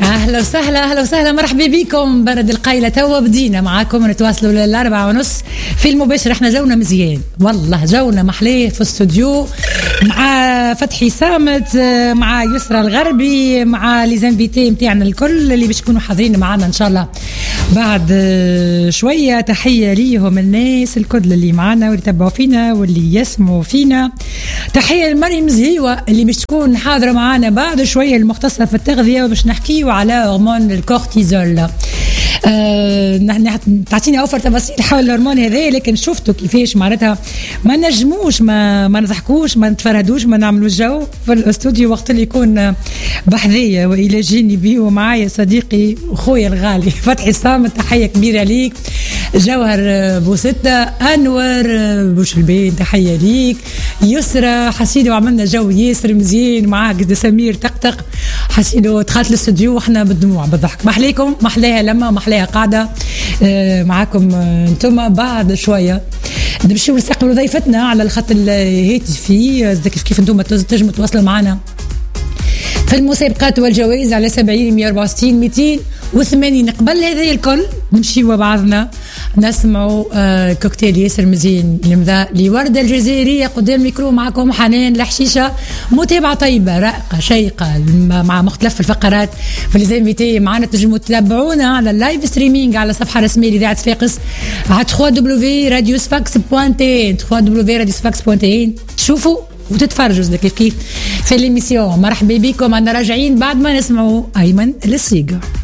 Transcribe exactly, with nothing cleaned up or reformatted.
اهلا وسهلا اهلا وسهلا مرحبا بكم. برد القايله توا بدينا معاكم نتواصلوا للأربعة ونص في المباشر. احنا جونا مزيان والله، جونا محليه في استوديو مع فتحي سامت، مع يسرى الغربي، مع لي زانفيتي نتاعنا الكل اللي باش يكونوا حاضرين معنا ان شاء الله بعد شويه. تحيه ليهم الناس الكل اللي معنا واللي تبعوا فينا واللي يسمعوا فينا. تحيه لمريم زهيوه اللي باش تكون حاضره معنا بعد شويه المختصه في التغذيه وباش نحكيو على هرمون الكورتيزول. أه تعطيني اوفر تفاصيل حول الهرمون هذا، لكن شفتوا كيفاش معناتها ما نجموش ما ما نضحكوش ما نتفرهدوش ما نعملوا جو في الاستوديو وقت اللي يكون بحذيه والى جانبي ومعايا صديقي اخويا الغالي فتحي سامت. تحيه كبيره ليك. جوهر بوستة، انور بوشلبين تحيه ليك. يسرى حسيدو عملنا جو ياسر مزيان معاك. سمير طقطق حسيدو دخلت الاستوديو واحنا بالدموع بالضحك. محليكم محلاها لما محلاها قاعده معاكم انتم. بعد شويه نمشيو نستقبلوا ضيفتنا على الخط الهاتفي. كيف كيف انتم تنجموا تواصلوا معنا في المسابقات والجوائز على سبعين مية وأربعة وستين مئتين وثمانين. قبل هذه الكل نمشيوا بعضنا نسمعوا آه كوكتيل ياسر مزيان المذا لوردة الجزائرية. قدام الميكرو معكم حنان الحشيشة. متابعة طيبة رائقة شيقة مع مختلف الفقرات في ليزانفيتي معنا. تنجموا تتابعونا على اللايف ستريمينج على صفحة رسمية لإذاعة صفاقس على دبليو دبليو دبليو دوت راديو صفاقس دوت إن دبليو دبليو دبليو دوت راديو صفاقس دوت إن. تشوفوا وتتفرجوا كيف كيف في الإميسيون. مرحبا بكم. أنا راجعين بعد ما نسمعوا أيمن للصيغة.